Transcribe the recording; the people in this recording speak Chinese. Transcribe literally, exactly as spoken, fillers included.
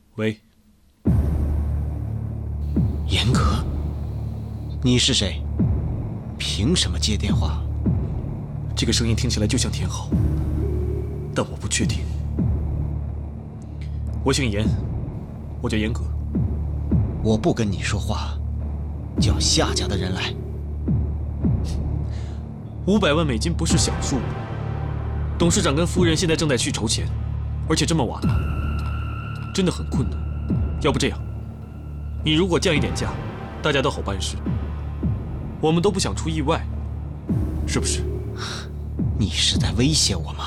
喂， 严格，你是谁？凭什么接电话？ 这个声音听起来就像天昊，但我不确定。我姓严，我叫严格。 我不跟你说话，叫夏家的人来。 五百万美金不是小数，董事长跟夫人现在正在去筹钱，而且这么晚了，真的很困难。要不这样，你如果降一点价，大家都好办事，我们都不想出意外，是不是？ 你是在威胁我吗？